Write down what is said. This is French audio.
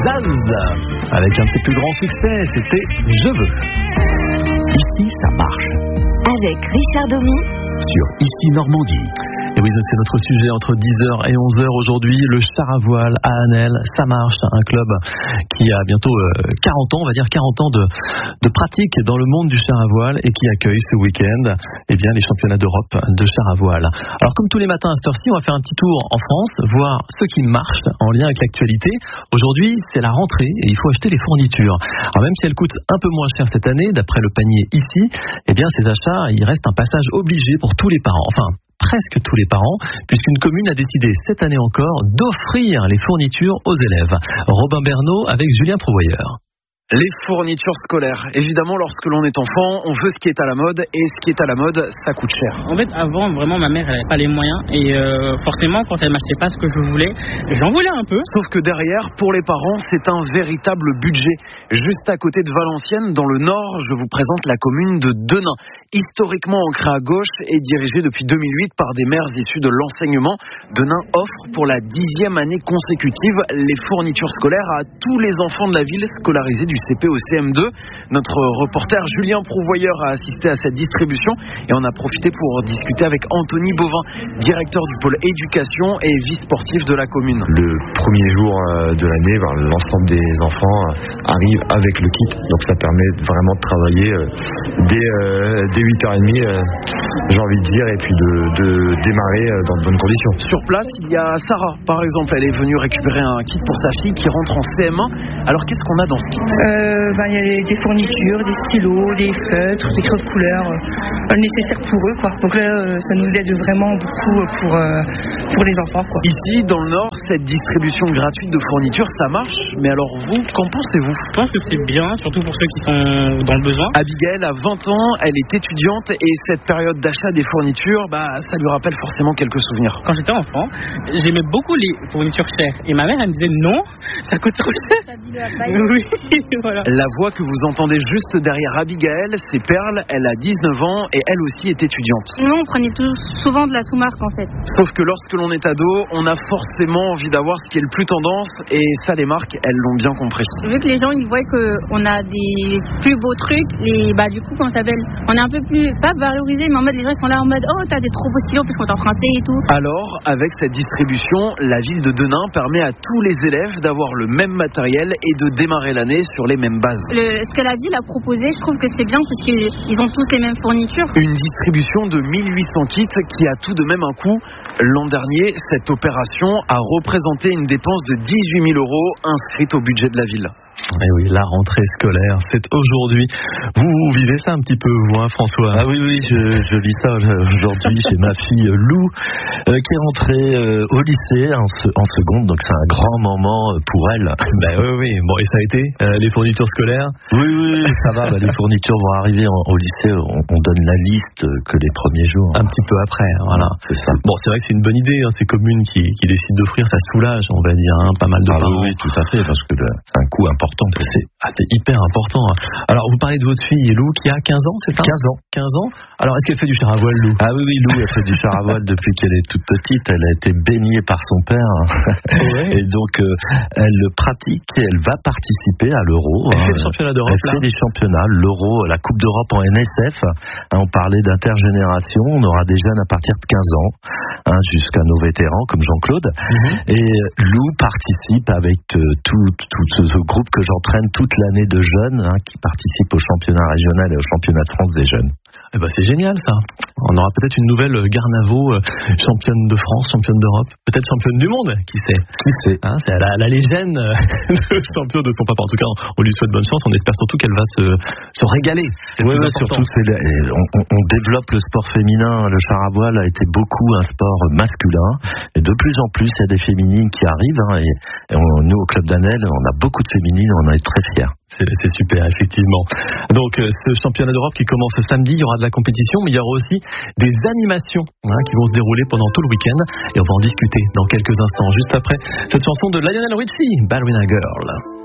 Zaz, avec un de ses plus grands succès, c'était Je veux. Ici, ça marche. Avec Richard Domy sur Ici Normandie. Et oui, c'est notre sujet entre 10h et 11h aujourd'hui. Le char à voile à Anel, ça marche. Un club qui a bientôt 40 ans, on va dire 40 ans de pratique dans le monde du char à voile et qui accueille ce week-end les championnats d'Europe de char à voile. Alors comme tous les matins à cette heure-ci, on va faire un petit tour en France, voir ce qui marche en lien avec l'actualité. Aujourd'hui, c'est la rentrée et il faut acheter les fournitures. Alors même si elles coûtent un peu moins cher cette année, d'après le panier ici, ces achats, il reste un passage obligé pour tous les parents. Enfin, presque tous les parents, puisqu'une commune a décidé cette année encore d'offrir les fournitures aux élèves. Robin Bernot avec Julien Prouvoyeur. Les fournitures scolaires. Évidemment, lorsque l'on est enfant, on veut ce qui est à la mode, et ce qui est à la mode, ça coûte cher. En fait, avant, vraiment, ma mère, elle n'avait pas les moyens, et forcément, quand elle m'achetait pas ce que je voulais, j'en voulais un peu. Sauf que derrière, pour les parents, c'est un véritable budget. Juste à côté de Valenciennes, dans le Nord, je vous présente la commune de Denain. Historiquement ancrée à gauche et dirigée depuis 2008 par des maires issus de l'enseignement, Denain offre pour la 10e année consécutive les fournitures scolaires à tous les enfants de la ville scolarisés du CP au CM2. Notre reporter Julien Prouvoyeur a assisté à cette distribution et on a profité pour discuter avec Anthony Bovin, directeur du pôle éducation et vice-sportif de la commune. Le premier jour de l'année, l'ensemble des enfants arrivent avec le kit, donc ça permet vraiment de travailler dès 8h30, j'ai envie de dire, et puis de démarrer dans de bonnes conditions. Sur place, il y a Sarah, par exemple, elle est venue récupérer un kit pour sa fille qui rentre en CM1. Alors qu'est-ce qu'on a dans ce kit ? Il y a des fournitures, des stylos, des feutres, des creux de couleur, nécessaires pour eux, quoi. Donc là, ça nous aide vraiment beaucoup pour les enfants, quoi. Ici, dans le Nord, cette distribution gratuite de fournitures, ça marche. Mais alors vous, qu'en pensez-vous ? Je pense que c'est bien, surtout pour ceux qui sont dans le besoin. Abigail a 20 ans, elle est étudiante et cette période d'achat des fournitures, ça lui rappelle forcément quelques souvenirs. Quand j'étais enfant, j'aimais beaucoup les fournitures chères. Et ma mère, elle me disait non, ça coûte trop cher. Oui, voilà. La voix que vous entendez juste derrière Abigail, c'est Perle, elle a 19 ans et elle aussi est étudiante. Nous, on prenait souvent de la sous-marque en fait. Sauf que lorsque l'on est ado, on a forcément envie d'avoir ce qui est le plus tendance et ça, les marques, elles l'ont bien compris. Vu que les gens, ils voient qu'on a des plus beaux trucs, du coup, comment ça s'appelle, on est un peu plus, pas valorisé, mais en mode, les gens ils sont là en mode, oh, t'as des trop beaux stylos parce qu'on t'a emprunté et tout. Alors, avec cette distribution, la ville de Denain permet à tous les élèves d'avoir le même matériel et de démarrer l'année sur les mêmes bases. Ce que la ville a proposé, je trouve que c'est bien parce qu'ils ont tous les mêmes fournitures. Une distribution de 1800 kits qui a tout de même un coût. L'an dernier, cette opération a représenté une dépense de 18 000 € inscrite au budget de la ville. Et oui, la rentrée scolaire, c'est aujourd'hui. Vous vivez ça un petit peu, vous, hein, François ? Ah oui, je vis ça aujourd'hui chez ma fille Lou, qui est rentrée au lycée en seconde, donc c'est un grand moment pour elle. Oui. Bon, et ça a été les fournitures scolaires ? Oui, ça va. Les fournitures vont arriver au lycée. On donne la liste que les premiers jours. Un petit peu après, voilà. C'est ça. Bon, c'est vrai que c'est une bonne idée. Ces communes qui décident d'offrir, ça soulage, on va dire, pas mal de parents. Oui, tout à fait, parce que c'est un coût important. C'est hyper important. Alors, vous parlez de votre fille, Lou, qui a 15 ans, c'est ça ? 15 ans. Alors, est-ce qu'elle fait du char à voile, Lou ? Ah oui, Lou, elle fait du char à voile depuis qu'elle est toute petite. Elle a été baignée par son père. Ouais. Et donc, elle le pratique et elle va participer à l'Euro. Elle fait le championnat d'Europe, Elle fait des championnats, l'Euro, la Coupe d'Europe en NSF. On parlait d'intergénération. On aura des jeunes à partir de 15 ans, jusqu'à nos vétérans, comme Jean-Claude. Et Lou participe avec tout ce groupe que j'entraîne toute l'année de jeunes qui participent au championnat régional et au championnat de France des jeunes. C'est génial ça. On aura peut-être une nouvelle Garnavo, championne de France, championne d'Europe, peut-être championne du monde, qui sait. C'est la légende de champion de son papa. En tout cas, on lui souhaite bonne chance. On espère surtout qu'elle va se régaler. Oui, surtout on développe le sport féminin. Le char à voile a été beaucoup un sport masculin. Et de plus en plus, il y a des féminines qui arrivent. Et nous, au Club d'Anel, on a beaucoup de féminines. On en est très fiers. C'est super, effectivement. Donc, ce championnat d'Europe qui commence samedi, il y aura de la compétition, mais il y aura aussi des animations qui vont se dérouler pendant tout le week-end. Et on va en discuter dans quelques instants, juste après cette chanson de Lionel Richie, Ballerina Girl.